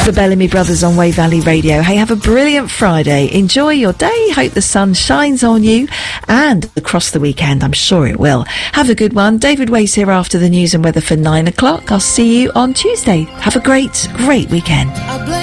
The Bellamy Brothers on Wave Valley Radio. Hey, have a brilliant Friday. Enjoy your day. Hope the sun shines on you and across the weekend. I'm sure it will. Have a good one. David Wace here after the news and weather for 9 o'clock. I'll see you on Tuesday. Have a great weekend.